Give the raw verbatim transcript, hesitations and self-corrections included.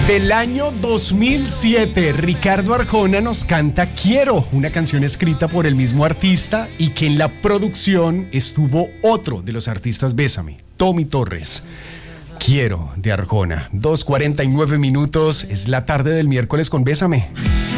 Del año dos mil siete, Ricardo Arjona nos canta Quiero, una canción escrita por el mismo artista y que en la producción estuvo otro de los artistas Bésame, Tommy Torres. Quiero, de Arjona. dos cuarenta y nueve minutos, es la tarde del miércoles con Bésame.